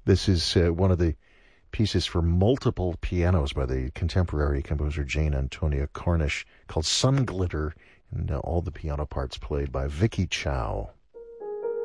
This is one of the pieces for multiple pianos by the contemporary composer Jane Antonia Cornish called Sun Glitter, and all the piano parts played by Vicky Chow.